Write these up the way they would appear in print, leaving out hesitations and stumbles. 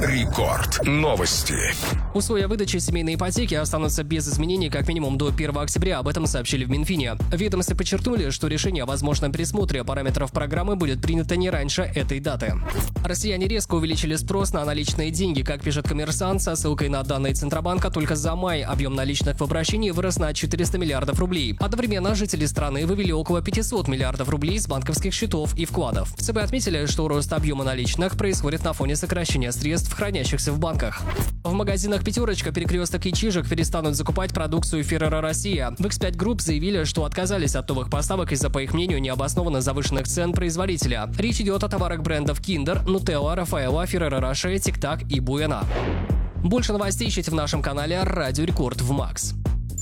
Рекорд. Новости. Условия выдачи семейной ипотеки останутся без изменений как минимум до 1 октября. Об этом сообщили в Минфине. В ведомстве подчеркнули, что решение о возможном пересмотре параметров программы будет принято не раньше этой даты. Россияне резко увеличили спрос на наличные деньги. Как пишет «Коммерсант», со ссылкой на данные Центробанка, только за май объем наличных в обращении вырос на 400 миллиардов рублей. Одновременно жители страны вывели около 500 миллиардов рублей с банковских счетов и вкладов. ЦБ отметили, что рост объема наличных происходит на фоне сокращения средств, хранящихся в банках. В магазинах «Пятерочка», «Перекресток» и «Чижик» перестанут закупать продукцию Ferrero Россия. В X5 Group заявили, что отказались от новых поставок из-за, по их мнению, необоснованно завышенных цен производителя. Речь идет о товарах брендов Kinder, Nutella, Рафаэлло, Ferrero Rocher, Тик-Так и Буэна. Больше новостей ищите в нашем канале «Радио Рекорд» в Макс.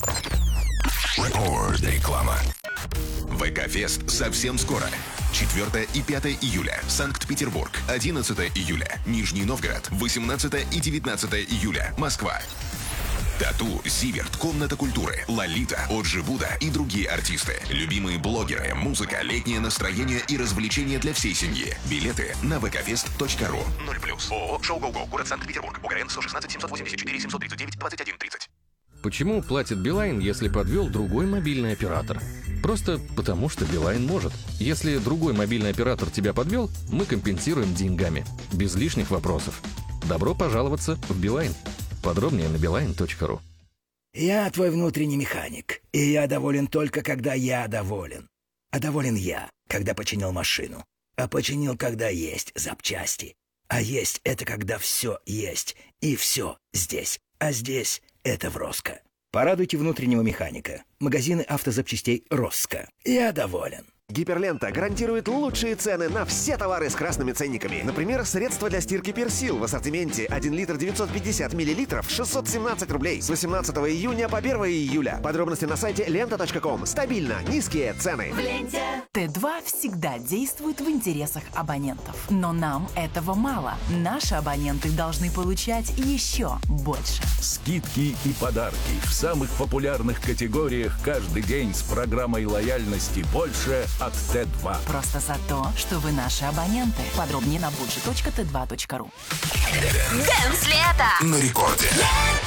Реклама. ВК-фест совсем скоро. 4 и 5 июля. Санкт-Петербург. 11 июля. Нижний Новгород. 18 и 19 июля. Москва. Тату, Зиверт, Комната культуры, Лолита, Оджи Буда и другие артисты. Любимые блогеры, музыка, летнее настроение и развлечения для всей семьи. Билеты на vkfest.ru. 0+. ООО «Шоу ГоГо». Город Санкт-Петербург. УГРН 116 784 739 21 30. Почему платит Билайн, если подвел другой мобильный оператор? Просто потому, что Билайн может. Если другой мобильный оператор тебя подвел, мы компенсируем деньгами. Без лишних вопросов. Добро пожаловаться в Билайн. Подробнее на beeline.ru. Я твой внутренний механик, и я доволен только, когда я доволен. А доволен я, когда починил машину. А починил, когда есть запчасти. А есть — это когда все есть, и все здесь. А здесь — это в Роско. Порадуйте внутреннего механика. Магазины автозапчастей Роско. Я доволен. Гиперлента гарантирует лучшие цены на все товары с красными ценниками. Например, средства для стирки Персил в ассортименте 1 литр 950 миллилитров 617 рублей с 18 июня по 1 июля. Подробности на сайте lenta.com. Стабильно низкие цены. В ленте. Т2 всегда действует в интересах абонентов. Но нам этого мало. Наши абоненты должны получать еще больше. Скидки и подарки в самых популярных категориях каждый день с программой лояльности «Больше» от Т2. Просто за то, что вы наши абоненты. Подробнее на budget.t2.ru. Дэнс лето на рекорде.